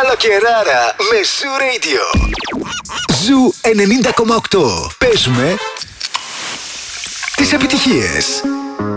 Καλοκαιράρα με Zoo Radio. Ζου 90,8. Παίζουμε τις επιτυχίες.